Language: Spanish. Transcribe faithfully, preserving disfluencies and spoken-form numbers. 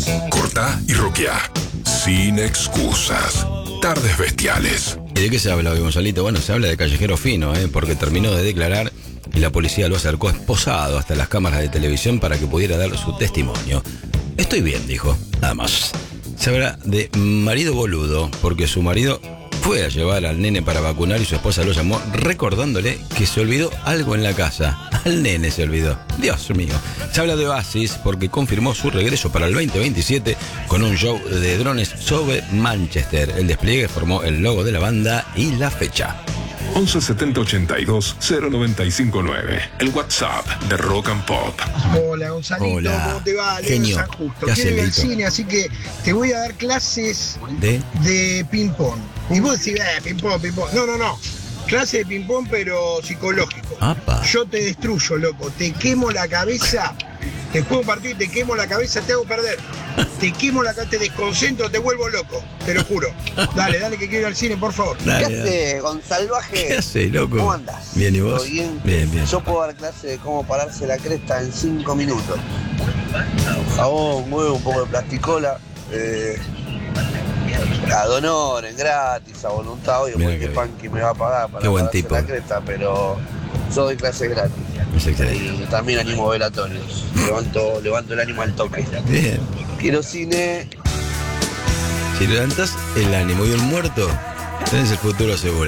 Cortá y roqueá. Sin excusas. Tardes bestiales. ¿Y de qué se habla hoy, Gonzalito? Bueno, se habla de callejero fino, ¿eh? Porque terminó de declarar y la policía lo acercó esposado hasta las cámaras de televisión para que pudiera dar su testimonio. Estoy bien, dijo, nada más. Se habla de marido boludo, porque su marido fue a llevar al nene para vacunar y su esposa lo llamó recordándole que se olvidó algo en la casa. Al nene se olvidó. Dios mío. Se habla de Oasis porque confirmó su regreso para el veinte veintisiete con un show de drones sobre Manchester. El despliegue formó el logo de la banda y la fecha. once setenta ochenta y dos cero noventa y cinco nueve. El WhatsApp de Rock and Pop. Hola, Gonzalito, Hola. ¿cómo te va? Leo Genio. San Justo. ¿Qué hace, Quiero ir al Leito? cine, así que te voy a dar clases ¿De? de ping-pong. Y vos decís, eh, ping-pong, ping-pong. No, no, no. Clase de ping-pong, pero psicológico. Apa. Yo te destruyo, loco. Te quemo la cabeza. Te juego un partido y te quemo la cabeza, te hago perder. Te quemo la cabeza, te desconcentro, te vuelvo loco. Te lo juro. Dale, dale, que quiero ir al cine, por favor. Dale, ¿Qué dale. haces, Gonzalvaje? ¿Qué hace, loco? ¿Cómo andás? Bien, ¿y ¿Todo vos? bien? Bien, bien. Yo puedo dar clase de cómo pararse la cresta en cinco minutos. A vos mueve un poco de plasticola. Eh, a donor, en gratis, a voluntad. Obvio, Mirá porque qué bien. Panky me va a pagar para Qué buen pararse tipo. la cresta, pero yo doy clase gratis. Es excelente. Y también animo velatorios. Levanto, levanto el ánimo al toque. Bien. Quiero cine. Si levantas el ánimo y el muerto, tenés el futuro seguro.